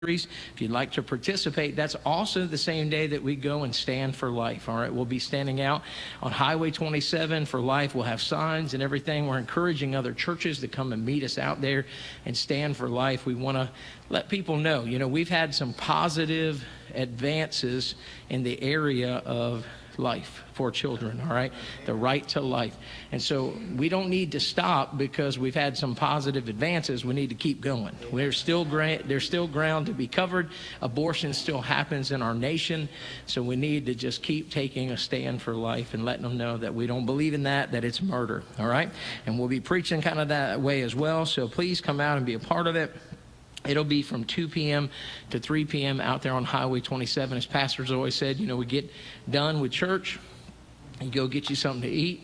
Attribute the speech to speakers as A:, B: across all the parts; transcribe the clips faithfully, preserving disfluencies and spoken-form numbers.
A: If you'd like to participate, that's also the same day that we go and stand for life. All right, we'll be standing out on Highway twenty-seven for life. We'll have signs and everything. We're encouraging other churches to come and meet us out there and stand for life. We want to let people know, you know, we've had some positive advances in the area of life for children, all right, the right to life. And so we don't need to stop because we've had some positive advances. We need to keep going. There's still grant, there's still ground to be covered. Abortion still happens in our nation. So we need to just keep taking a stand for life and letting them know that we don't believe in that, that it's murder, all right? And we'll be preaching kind of that way as well. So please come out and be a part of it. It'll be from two p.m. to three p.m. out there on Highway twenty-seven. As pastors always said, you know, we get done with church, you go get you something to eat.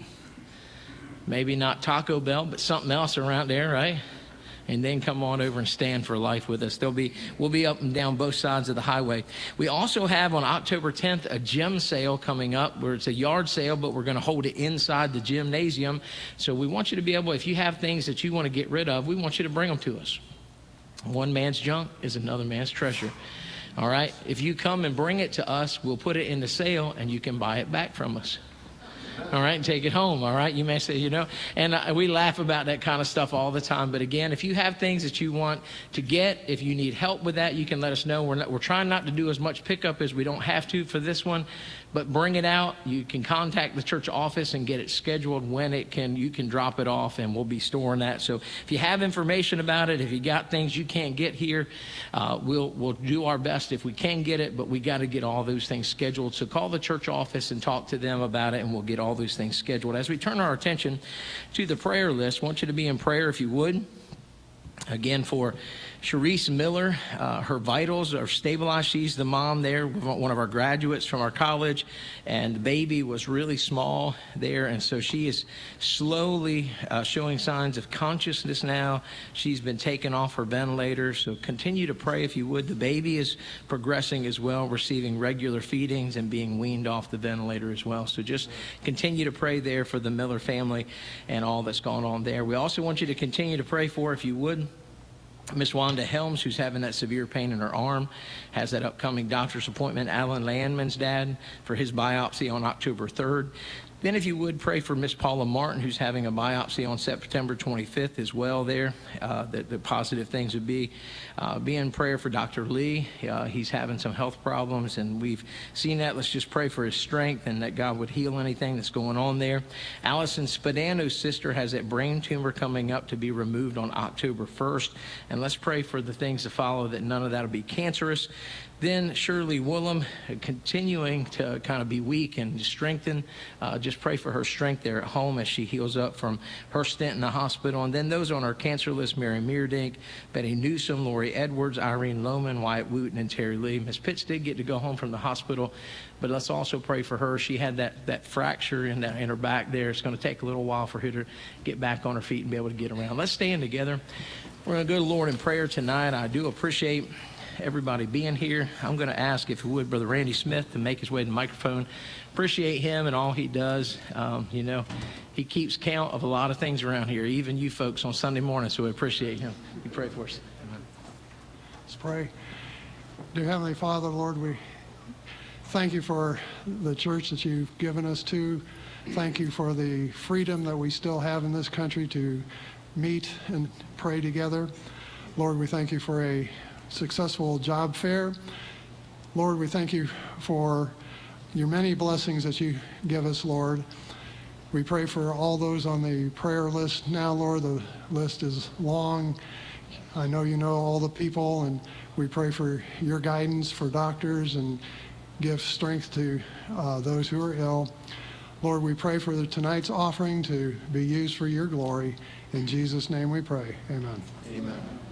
A: Maybe not Taco Bell, but something else around there, right? And then come on over and stand for life with us. There'll be, we'll be up and down both sides of the highway. We also have on October tenth a gym sale coming up where it's a yard sale, but we're going to hold it inside the gymnasium. So we want you to be able, if you have things that you want to get rid of, we want you to bring them to us. One man's junk is another man's treasure. All right? If you come and bring it to us, we'll put it in the sale and you can buy it back from us. All right, and take it home, all right? You may say, you know, and uh, we laugh about that kind of stuff all the time. But again, if you have things that you want to get, if you need help with that, you can let us know. We're, not, we're trying not to do as much pickup as we don't have to for this one, but bring it out. You can contact the church office and get it scheduled when it can, you can drop it off, and we'll be storing that. So if you have information about it, if you got things you can't get here, uh, we'll, we'll do our best if we can get it, but we got to get all those things scheduled. So call the church office and talk to them about it, and we'll get all those things scheduled. As we turn our attention to the prayer list, I want you to be in prayer if you would. Again, for Sharice Miller, uh, her vitals are stabilized. She's the mom there, one of our graduates from our college, and the baby was really small there, and so she is slowly uh, showing signs of consciousness now. She's been taken off her ventilator, so continue to pray if you would. The baby is progressing as well, receiving regular feedings and being weaned off the ventilator as well. So just continue to pray there for the Miller family and all that's going on there. We also want you to continue to pray for, if you would, Miss Wanda Helms, who's having that severe pain in her arm, has that upcoming doctor's appointment. Alan Landman's dad for his biopsy on October third. Then if you would, pray for Miss Paula Martin, who's having a biopsy on September twenty-fifth as well there. Uh, that the positive things would be, uh, be in prayer for Doctor Lee. Uh, he's having some health problems, and we've seen that. Let's just pray for his strength and that God would heal anything that's going on there. Allison Spadano's sister has that brain tumor coming up to be removed on October first. And let's pray for the things to follow, that none of that will be cancerous. Then Shirley Woolham, uh, continuing to kind of be weak and strengthen. Uh, just pray for her strength there at home as she heals up from her stint in the hospital. And then those on our cancer list, Mary Meerdink, Betty Newsom, Lori Edwards, Irene Lohman, Wyatt Wooten, and Terry Lee. Miss Pitts did get to go home from the hospital, but let's also pray for her. She had that, that fracture in, that, in her back there. It's going to take a little while for her to get back on her feet and be able to get around. Let's stand together. We're going to go to the Lord in prayer tonight. I do appreciate everybody being here. I'm going to ask, if you would, Brother Randy Smith to make his way to the microphone. Appreciate him and all he does. Um, you know, he keeps count of a lot of things around here, even you folks on Sunday morning, so we appreciate him. You pray for us.
B: Amen. Let's pray. Dear Heavenly Father, Lord, we thank you for the church that you've given us to. Thank you for the freedom that we still have in this country to meet and pray together. Lord, we thank you for a successful job fair. Lord, we thank you for your many blessings that you give us, Lord. We pray for all those on the prayer list now, Lord. The list is long. I know you know all the people, and we pray for your guidance for doctors and give strength to uh, those who are ill. Lord, we pray for the, tonight's offering to be used for your glory. In Jesus' name we pray. Amen.
A: Amen.